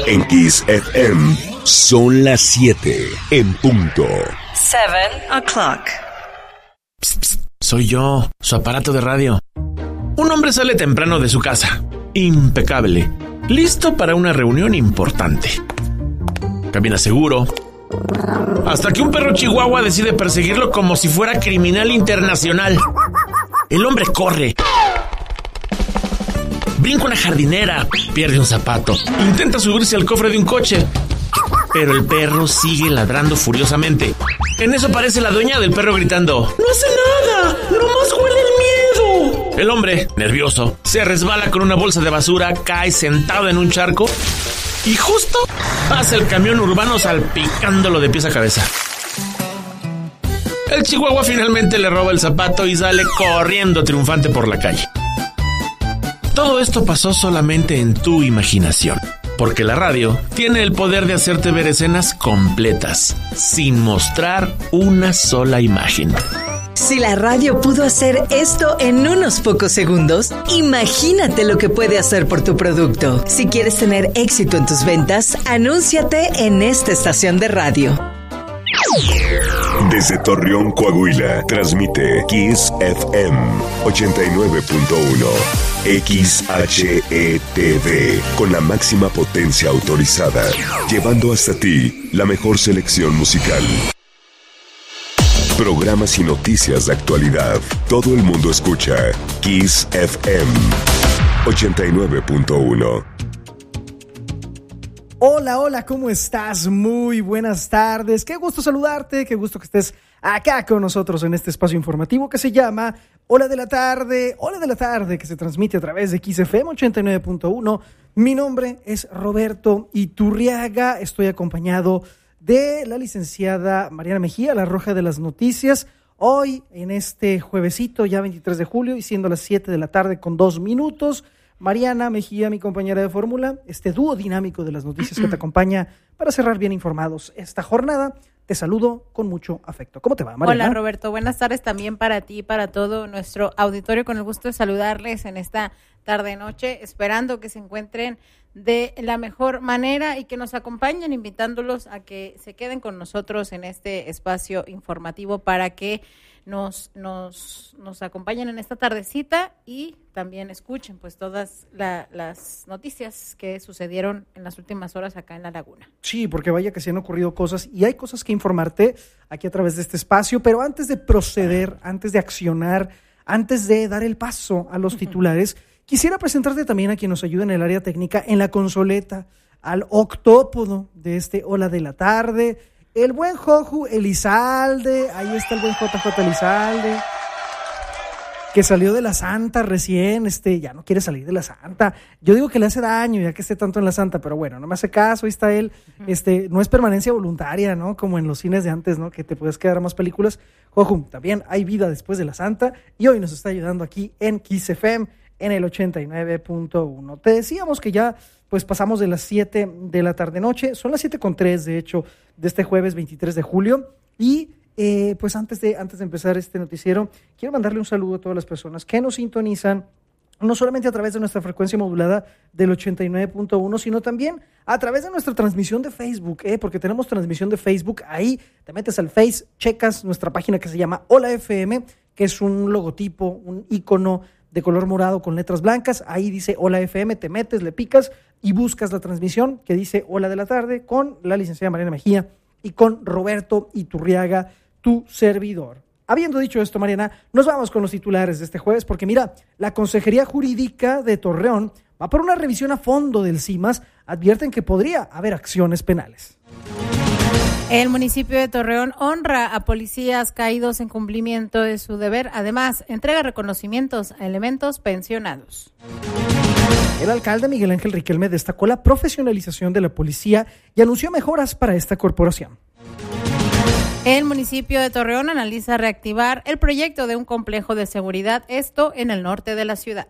En Kiss FM son las 7 en punto. 7 o'clock. Psst, psst, soy yo, su aparato de radio. Un hombre sale temprano de su casa, impecable, listo para una reunión importante. Camina seguro, hasta que un perro chihuahua decide perseguirlo como si fuera criminal internacional. El hombre corre, brinca una jardinera, pierde un zapato, intenta subirse al cofre de un coche, pero el perro sigue ladrando furiosamente. En eso aparece la dueña del perro gritando: ¡No hace nada! ¡Nomás huele el miedo! El hombre, nervioso, se resbala con una bolsa de basura, cae sentado en un charco y justo pasa el camión urbano salpicándolo de pies a cabeza. El chihuahua finalmente le roba el zapato y sale corriendo triunfante por la calle. Todo esto pasó solamente en tu imaginación, porque la radio tiene el poder de hacerte ver escenas completas, sin mostrar una sola imagen. Si la radio pudo hacer esto en unos pocos segundos, imagínate lo que puede hacer por tu producto. Si quieres tener éxito en tus ventas, anúnciate en esta estación de radio. Desde Torreón, Coahuila, transmite Kiss FM 89.1. XHETV, con la máxima potencia autorizada, llevando hasta ti la mejor selección musical. Programas y noticias de actualidad. Todo el mundo escucha Kiss FM 89.1. Hola, hola, ¿cómo estás? Muy buenas tardes. Qué gusto saludarte, qué gusto que estés acá con nosotros en este espacio informativo que se llama Hora de la Tarde, que se transmite a través de Kiss FM 89.1. Mi nombre es Roberto Iturriaga, estoy acompañado de la licenciada Mariana Mejía, la roja de las noticias. Hoy, en este juevesito, ya 23 de julio, y siendo las 7 de la tarde con 2 minutos, Mariana Mejía, mi compañera de fórmula, este dúo dinámico de las noticias que te acompaña para cerrar bien informados esta jornada. Te saludo con mucho afecto. ¿Cómo te va, Mariana? Hola, Roberto. Buenas tardes también para ti y para todo nuestro auditorio. Con el gusto de saludarles en esta tarde-noche, esperando que se encuentren de la mejor manera y que nos acompañen, invitándolos a que se queden con nosotros en este espacio informativo para que nos acompañen en esta tardecita y también escuchen pues todas las noticias que sucedieron en las últimas horas acá en La Laguna. Sí, porque vaya que se han ocurrido cosas y hay cosas que informarte aquí a través de este espacio, pero antes de proceder, antes de accionar, antes de dar el paso a los titulares, quisiera presentarte también a quien nos ayuda en el área técnica, en la consoleta, al octópodo de este Hola de la Tarde, el buen Joju Elizalde. Ahí está el buen JJ Elizalde, que salió de la Santa recién, ya no quiere salir de la Santa. Yo digo que le hace daño ya que esté tanto en la Santa, pero bueno, no me hace caso, ahí está él. No es permanencia voluntaria, ¿no? Como en los cines de antes, ¿no? Que te puedes quedar a más películas. Joju, también hay vida después de la Santa y hoy nos está ayudando aquí en Kiss FM en el 89.1. Te decíamos que ya pues pasamos de las 7 de la tarde-noche, son las 7:03 de hecho, de este jueves 23 de julio, y pues antes de empezar este noticiero, quiero mandarle un saludo a todas las personas que nos sintonizan, no solamente a través de nuestra frecuencia modulada del 89.1, sino también a través de nuestra transmisión de Facebook, porque tenemos transmisión de Facebook. Ahí te metes al Face, checas nuestra página que se llama Hola FM, que es un logotipo, un icono de color morado con letras blancas. Ahí dice Hola FM, te metes, le picas y buscas la transmisión que dice Hola de la Tarde con la licenciada Mariana Mejía y con Roberto Iturriaga, tu servidor. Habiendo dicho esto, Mariana, nos vamos con los titulares de este jueves, porque mira, la Consejería Jurídica de Torreón va por una revisión a fondo del CIMAS. Advierten que podría haber acciones penales. El municipio de Torreón honra a policías caídos en cumplimiento de su deber. Además, entrega reconocimientos a elementos pensionados. El alcalde Miguel Ángel Riquelme destacó la profesionalización de la policía y anunció mejoras para esta corporación. El municipio de Torreón analiza reactivar el proyecto de un complejo de seguridad, esto en el norte de la ciudad.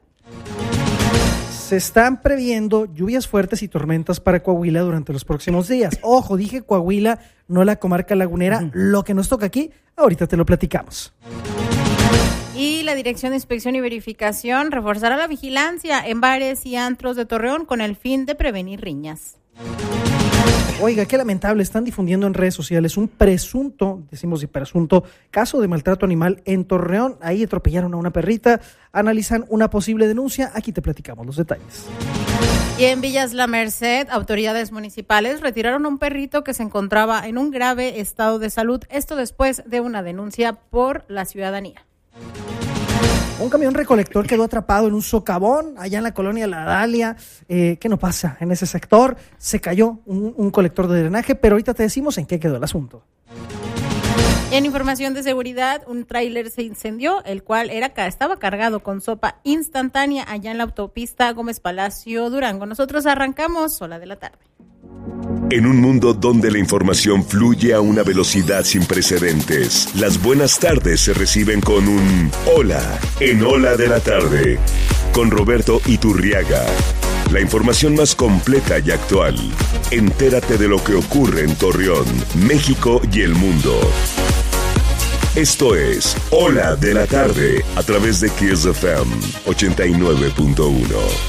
Se están previendo lluvias fuertes y tormentas para Coahuila durante los próximos días. Ojo, dije Coahuila, no la comarca lagunera. Lo que nos toca aquí, ahorita te lo platicamos. Y la Dirección de Inspección y Verificación reforzará la vigilancia en bares y antros de Torreón con el fin de prevenir riñas. Oiga, qué lamentable, están difundiendo en redes sociales un presunto, decimos de presunto, caso de maltrato animal en Torreón. Ahí atropellaron a una perrita, analizan una posible denuncia, aquí te platicamos los detalles. Y en Villas La Merced, autoridades municipales retiraron a un perrito que se encontraba en un grave estado de salud, esto después de una denuncia por la ciudadanía. Un camión recolector quedó atrapado en un socavón allá en la colonia La Dalia. ¿Qué no pasa en ese sector? Se cayó un colector de drenaje, pero ahorita te decimos en qué quedó el asunto. En información de seguridad, un tráiler se incendió, el cual estaba cargado con sopa instantánea allá en la autopista Gómez Palacio, Durango. Nosotros arrancamos, Hola de la Tarde. En un mundo donde la información fluye a una velocidad sin precedentes, las buenas tardes se reciben con un hola en Hola de la Tarde, con Roberto Iturriaga. La información más completa y actual. Entérate de lo que ocurre en Torreón, México y el mundo. Esto es Hola de la Tarde, a través de Kiss FM 89.1.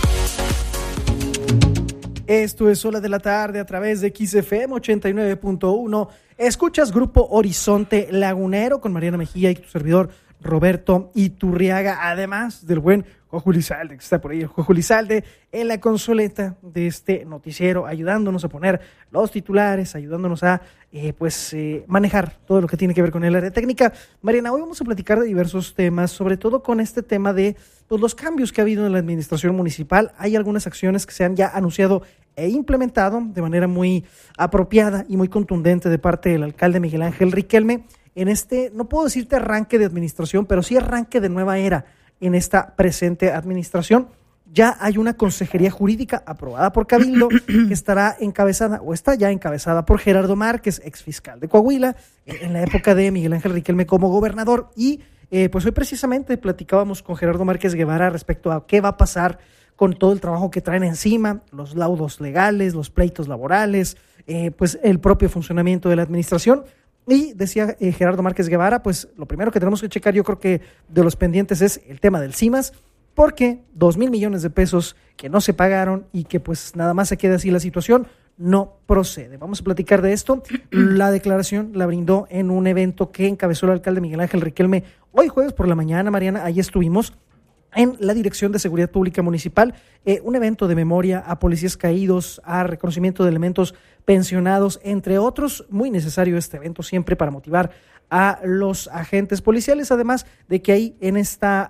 Esto es Hola de la Tarde a través de XFM 89.1. Escuchas Grupo Horizonte Lagunero con Mariana Mejía y tu servidor Roberto Iturriaga, además del buen Jojo Lizalde, que está por ahí, el Jojo Lizalde, en la consoleta de este noticiero, ayudándonos a poner los titulares, ayudándonos a manejar todo lo que tiene que ver con el área técnica. Mariana, hoy vamos a platicar de diversos temas, sobre todo con este tema de los cambios que ha habido en la administración municipal. Hay algunas acciones que se han ya anunciado e implementado de manera muy apropiada y muy contundente de parte del alcalde Miguel Ángel Riquelme en este, no puedo decirte arranque de administración, pero sí arranque de nueva era en esta presente administración. Ya hay una consejería jurídica aprobada por Cabildo que estará encabezada, o está ya encabezada por Gerardo Márquez, exfiscal de Coahuila, en la época de Miguel Ángel Riquelme como gobernador. Y pues hoy precisamente platicábamos con Gerardo Márquez Guevara respecto a qué va a pasar con todo el trabajo que traen encima, los laudos legales, los pleitos laborales, pues el propio funcionamiento de la administración. Y decía Gerardo Márquez Guevara, pues lo primero que tenemos que checar, yo creo que de los pendientes, es el tema del CIMAS, porque 2,000 millones de pesos que no se pagaron y que pues nada más se queda así la situación, no procede. Vamos a platicar de esto. La declaración la brindó en un evento que encabezó el alcalde Miguel Ángel Riquelme hoy jueves por la mañana, Mariana. Ahí estuvimos en la Dirección de Seguridad Pública Municipal, un evento de memoria a policías caídos, a reconocimiento de elementos pensionados, entre otros. Muy necesario este evento siempre para motivar a los agentes policiales, además de que ahí en este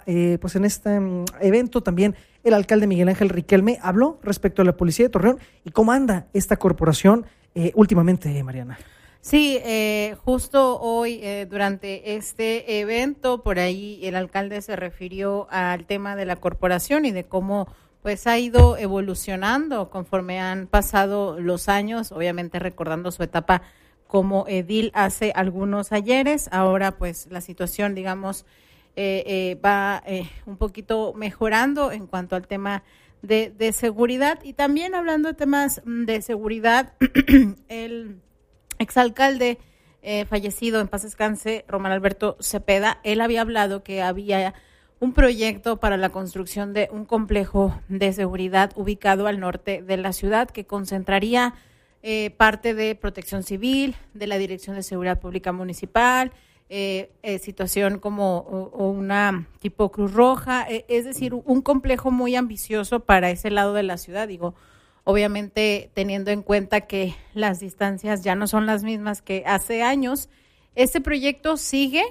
evento también el alcalde Miguel Ángel Riquelme habló respecto a la policía de Torreón y cómo anda esta corporación últimamente, Mariana. Sí, justo hoy durante este evento, por ahí el alcalde se refirió al tema de la corporación y de cómo pues ha ido evolucionando conforme han pasado los años, obviamente recordando su etapa como edil hace algunos ayeres. Ahora pues la situación, digamos, va un poquito mejorando en cuanto al tema de seguridad. Y también hablando de temas de seguridad, el exalcalde fallecido, en paz descanse, Román Alberto Cepeda, él había hablado que había un proyecto para la construcción de un complejo de seguridad ubicado al norte de la ciudad que concentraría parte de Protección Civil, de la Dirección de Seguridad Pública Municipal, situación como una tipo Cruz Roja, es decir, un complejo muy ambicioso para ese lado de la ciudad. Digo, obviamente teniendo en cuenta que las distancias ya no son las mismas que hace años. Este proyecto sigue,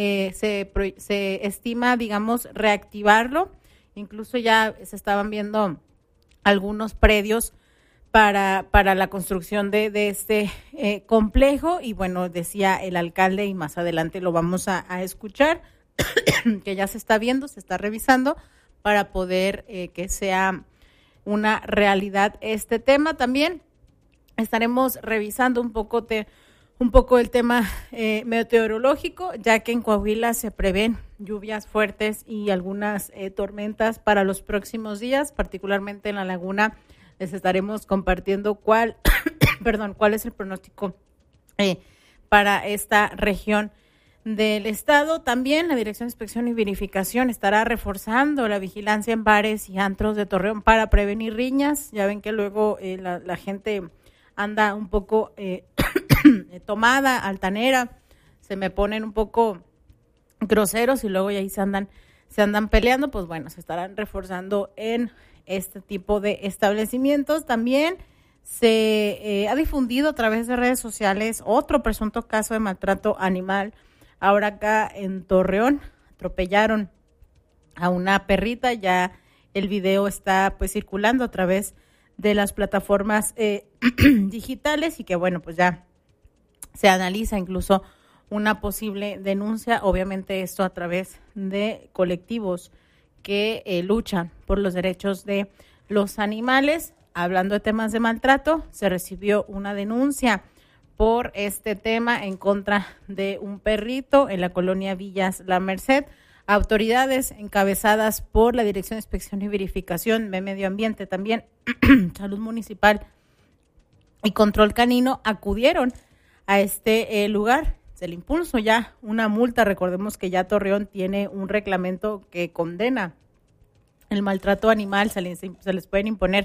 se estima, digamos, reactivarlo. Incluso ya se estaban viendo algunos predios para la construcción de este complejo. Y bueno, decía el alcalde, y más adelante lo vamos a escuchar, que ya se está viendo, se está revisando para poder que sea una realidad este tema. También estaremos revisando un poco el tema meteorológico, ya que en Coahuila se prevén lluvias fuertes y algunas tormentas para los próximos días, particularmente en la laguna. Les estaremos compartiendo cuál es el pronóstico para esta región del Estado. También la Dirección de Inspección y Verificación estará reforzando la vigilancia en bares y antros de Torreón para prevenir riñas. Ya ven que luego la gente anda un poco tomada, altanera, se me ponen un poco groseros y luego ahí se andan peleando. Pues bueno, se estarán reforzando en este tipo de establecimientos. También se ha difundido a través de redes sociales otro presunto caso de maltrato animal. Ahora acá en Torreón atropellaron a una perrita. Ya el video está pues circulando a través de las plataformas digitales y que bueno, pues ya se analiza incluso una posible denuncia. Obviamente esto a través de colectivos que luchan por los derechos de los animales. Hablando de temas de maltrato, se recibió una denuncia por este tema en contra de un perrito en la colonia Villas La Merced. Autoridades encabezadas por la Dirección de Inspección y Verificación de Medio Ambiente, también Salud Municipal y Control Canino acudieron a este lugar. Se le impuso ya una multa. Recordemos que ya Torreón tiene un reglamento que condena el maltrato animal. Se les pueden imponer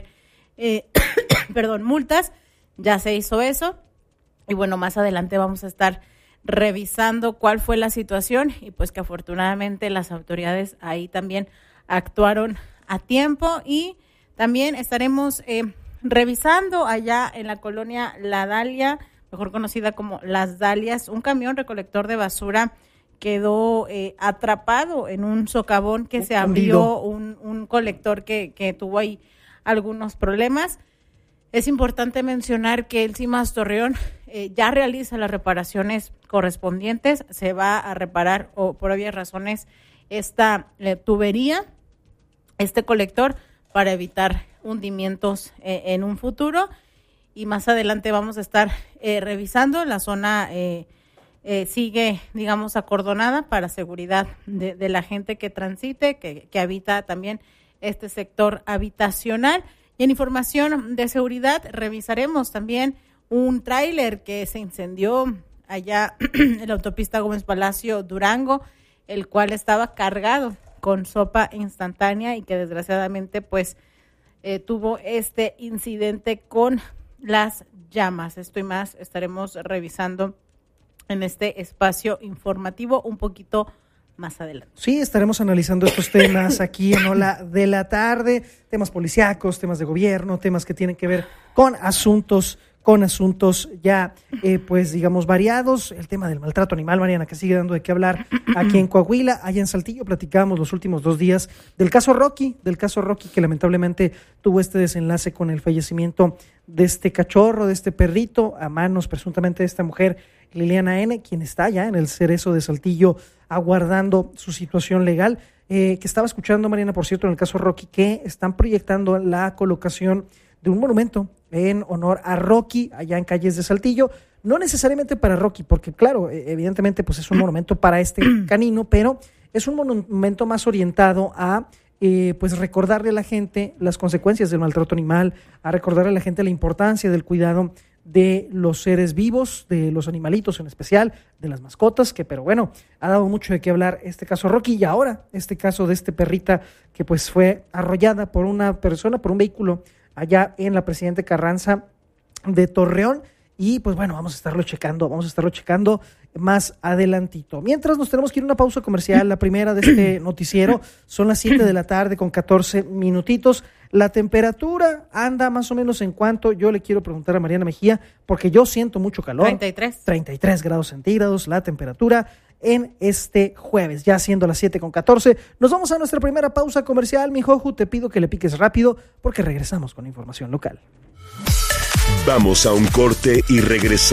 multas. Ya se hizo eso. Y bueno, más adelante vamos a estar revisando cuál fue la situación y pues que afortunadamente las autoridades ahí también actuaron a tiempo. Y también estaremos revisando allá en la colonia La Dalia, mejor conocida como Las Dalias, un camión recolector de basura quedó atrapado en un socavón que se abrió, un colector que tuvo ahí algunos problemas. Es importante mencionar que el CIMAS Torreón ya realiza las reparaciones correspondientes. Se va a reparar por obvias razones esta tubería, este colector, para evitar hundimientos en un futuro. Y más adelante vamos a estar revisando. La zona sigue, digamos, acordonada para seguridad de la gente que transite, que habita también este sector habitacional. Y en información de seguridad revisaremos también un tráiler que se incendió allá en la autopista Gómez Palacio Durango, el cual estaba cargado con sopa instantánea y que desgraciadamente pues tuvo este incidente con las llamas. Esto y más estaremos revisando en este espacio informativo un poquito más adelante. Sí, estaremos analizando estos temas aquí en Hola de la Tarde, temas policíacos, temas de gobierno, temas que tienen que ver con asuntos ya, pues digamos, variados. El tema del maltrato animal, Mariana, que sigue dando de qué hablar aquí en Coahuila. Allá en Saltillo platicábamos los últimos 2 días del caso Rocky, que lamentablemente tuvo este desenlace con el fallecimiento de este cachorro, de este perrito, a manos presuntamente de esta mujer, Liliana N., quien está ya en el Cerezo de Saltillo aguardando su situación legal. Que estaba escuchando, Mariana, por cierto, en el caso Rocky, que están proyectando la colocación de un monumento en honor a Rocky allá en calles de Saltillo. No necesariamente para Rocky, porque claro, evidentemente pues es un monumento para este canino, pero es un monumento más orientado a pues recordarle a la gente las consecuencias del maltrato animal, a recordarle a la gente la importancia del cuidado de los seres vivos, de los animalitos en especial, de las mascotas, pero bueno, ha dado mucho de qué hablar este caso Rocky y ahora este caso de este perrita que pues fue arrollada por una persona, por un vehículo allá en la Presidente Carranza de Torreón. Y pues bueno, vamos a estarlo checando más adelantito. Mientras nos tenemos que ir a una pausa comercial, la primera de este noticiero. Son las 7 de la tarde con 14 minutitos. La temperatura anda más o menos en cuanto. Yo le quiero preguntar a Mariana Mejía, porque yo siento mucho calor. 33 grados centígrados la temperatura en este jueves, ya siendo las 7 con 14. Nos vamos a nuestra primera pausa comercial. Mi Joju, te pido que le piques rápido porque regresamos con información local. Vamos a un corte y regresamos.